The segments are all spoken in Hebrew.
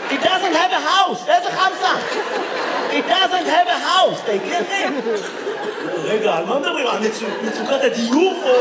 It doesn't have a house. איזה חמסה? It doesn't have a house. אתה הגיע אחי? רגע, על מה מדברים? על מצוקת הדיור או...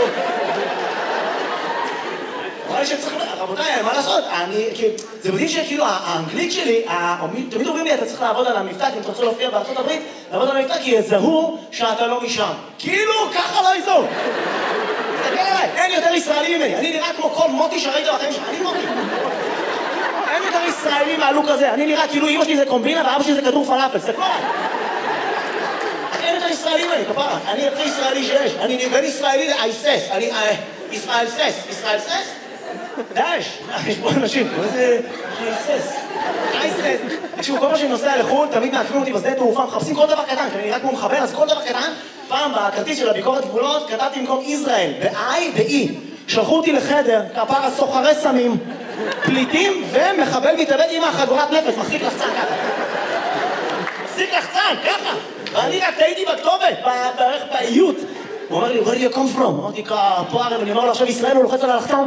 רבותיי, מה לעשות? זה מדהים שכאילו האנגלית שלי, תמיד אומרים לי, אתה צריך לעבוד על המבטא, כי אם תרצו להופיע בארצות הברית, לעבוד על המבטא, כי יזהו שאתה לא משם. כאילו, ככה לא יזהו. תסתכל עליי, אין יותר ישראלי ממני. אני נראה כמו כל מוטי שראית בחיים שלך. אני מוטי. אין יותר ישראלי מהלוק הזה. אני נראה כאילו אמא שלי זה קומבינה ואבא שלי זה כדור פלאפל. תסתכלו עליי. אין יותר ישראלי ממני, כפרה. אני הכי ישראלי שיש. אני בין ישראלי לאייסס. אני ישראל סס. ישראל סס? דאש, יש פה אנשים, מה זה אייסס? תקשיבו, כל מה שאני נוסע לחו"ל, תמיד מעקבים אותי בשדה תעופה, מחפשים כל דבר קטן, כי אני נראה כמו מחבר, אז כל דבר קטן, פעם בכרטיס של הביקורת גבולות, כתבתי במקום ישראל, ב-I, ב-E. שלחו אותי לחדר, כפרה סוחרי סמים, פליטים ומחבל מתאבד עם החגורת נפץ, מחזיק לחצן ככה. מחזיק לחצן, ככה. ואני רק טעיתי בכתובת, בערך באיות. הוא אומר לי, where do you come from? אמרתי, כפרה, אני אומר לו, עכשיו ישראל הוא לוחץ על הלחצן,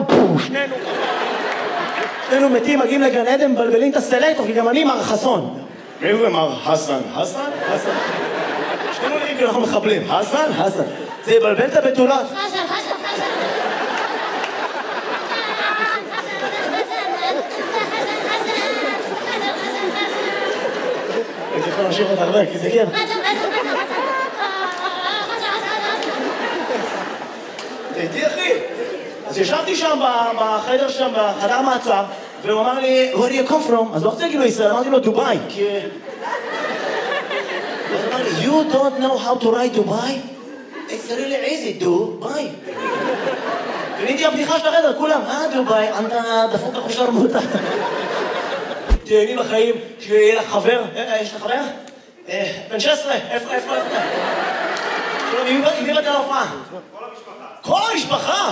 שנינו מתים, מגיעים לגן עדן, מבלבלים את הסלקטור, כי גם אני מר חסון. מי זה מר חסן? חסן? חסן. שנינו נראים כי אנחנו מחבלים. חסן? חסן. זה יבלבל את הבתולות. חסן, חסן, חסן. אני יכול להמשיך עוד הרבה, כי זה כיף. תהייתי אחי. אז ישבתי שם בחדר שם, בחדר מעצר, והוא אמר לי, where do you come from? אז לא רוצה להגיד לו ישראל, אמרתי לו דובאי, כי... אז הוא אמר לי, you don't know how to write Dubai? It's really easy, דובאי. קניתי הבדיחה של החדר, כולם, דובאי, אתה דפוק לך שרמוטה. תהייני בחיים, שיהיה לך חבר, יש לך חבר? בן 16, איפה? עם מי באת להופעה? כל המשפחה!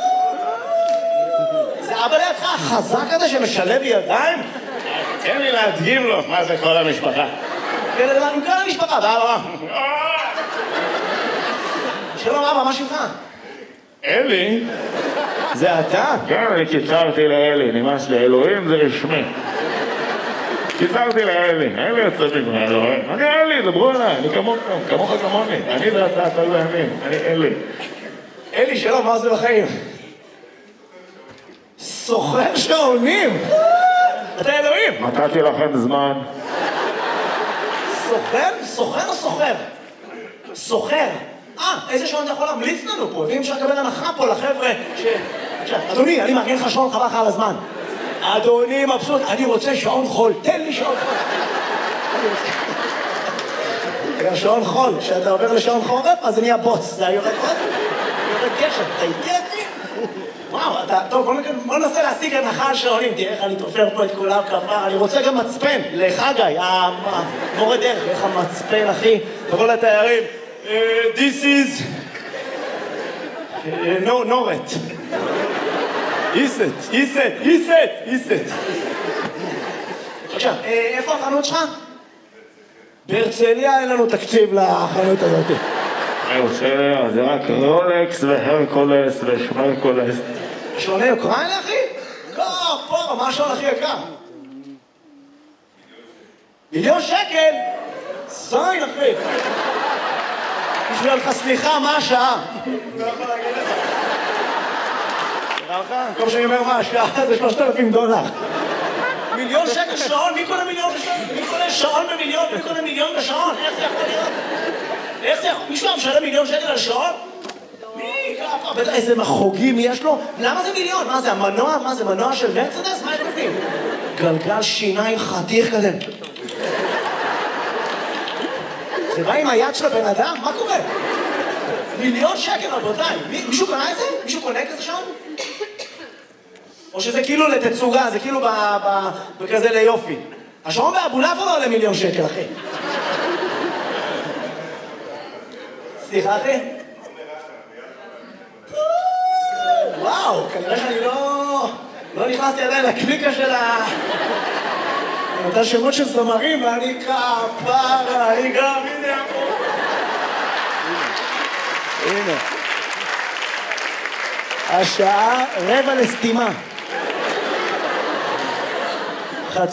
זה אבא לידך החזק הזה שמשלב ידיים? תן לי להדגים לו מה זה כל המשפחה. עם כל המשפחה, ואבא. שלום אבא, מה שלך? אלי? זה אתה? כן, אני קיצרתי לאלי, נמאס לאלוהים זה רשמי. קיצרתי לאלי, אלי יוצא מגמר, אלוהים. אני אלי, דברו אליי, אני כמוך כמוני. אני ואתה, אתה ואני, אני אלי. אלי, שלום, מה זה בחיים? סוחר שעונים! אתה אלוהים! נתתי לכם זמן. סוחר? סוחר או סוחר? סוחר. איזה שעון אתה יכול להמליץ לנו פה? ואם אפשר לקבל הנחה פה לחבר'ה ש... אדוני, אני מארגן לך שעון חבל לך על הזמן. אדוני, מבסוט, אני רוצה שעון חול. תן לי שעון חול. שעון חול. כשאתה עובר לשעון חורף, אז זה נהיה בוץ. זה היורד עוד? יורד גשם. אתה איתי אחי? וואו, טוב, בוא ננסה להשיג הנחה על שעונים. תראה איך אני תופר פה את כולם כפרה. אני רוצה גם מצפן לחגי, המורה דרך. איך המצפן, אחי? תבוא לתיירים. This is... נורת. איסט. עכשיו, איפה החנות שלך? בהרצליה אין לנו תקציב לחנות הזאת. בהרצליה זה רק רולקס והרקולס ושמרקולס. שעוני אוקראינה, אחי? לא, פה, מה השעון הכי יקר? מיליון שקל? זין, אחי. בשביל לך סליחה, מה השעה? לא יכול להגיד לך. נראה לך? כל שאני אומר מה השעה זה $3,000. מיליון שקל שעון? מי קונה מיליון בשעון? מי קונה שעון במיליון? מי קונה מיליון בשעון? איך זה יכול להיות? איך זה יכול? מישהו משלם מיליון שקל על שעון? מי? בטח איזה מחוגים יש לו? למה זה מיליון? מה זה המנוע? מה זה מנוע של מרצדס? מה יש בפנים? גלגל שיניים חתיך כזה. זה בא עם היד של הבן אדם? מה קורה? מיליון שקל, רבותיי. מישהו קנה את זה? מישהו קונה כזה שעון? או שזה כאילו לתצוגה, זה כאילו בכזה ליופי. השעון באבולעפיה לא עולה מיליון שקל, אחי. סליחה, אחי? וואו, כנראה שאני לא נכנסתי עדיין לקליקה של אותה שמות של זמרים, ואני כפרה, אני גם, הנה פה. הנה. השעה 1:45.